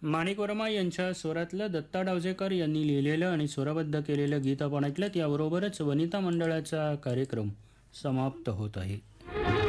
माणिक वर्मा यांच्या स्वरातलं दत्ता डावजेकर यांनी लिहिलेलं आणि स्वरबद्ध केलेलं गीत आपण ऐकलं. याबरोबरच वनिता मंडळाचा कार्यक्रम समाप्त होत आहे.